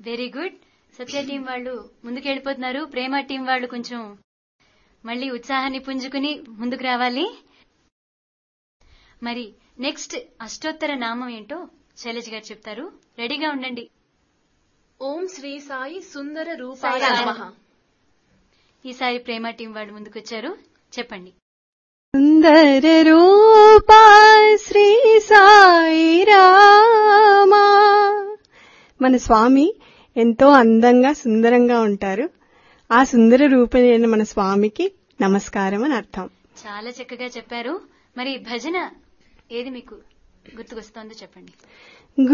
Very good. సత్య team వాళ్ళు ముందుకు వెళ్ళిపోతున్నారు. ప్రేమ టీం వాళ్ళు కొంచెం మళ్ళీ ఉత్సాహాన్ని పుంజుకుని ముందుకు రావాలి. మరి నెక్స్ట్ అష్టోత్తర నామం ఏంటో శైలజ గారు చెప్తారు. రెడీగా ఉండండి. ఓం శ్రీ సాయి సుందర రూపాయ నమః. ఈసారి ప్రేమ టీం వాళ్ళు ముందుకొచ్చారు. చెప్పండి. సుందర రూపా శ్రీ సాయి రామా. మన స్వామి ఎంతో అందంగా సుందరంగా ఉంటారు. ఆ సుందర రూపమైన మన స్వామికి నమస్కారం అని అర్థం. చాలా చక్కగా చెప్పారు. మరి భజన ఏది మీకు గుర్తుకొస్తోందో చెప్పండి.